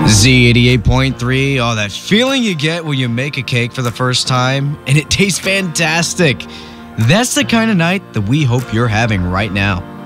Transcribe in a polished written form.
Z88.3. Oh, that feeling you get when you make a cake for the first time and it tastes fantastic. That's the kind of night that we hope you're having right now.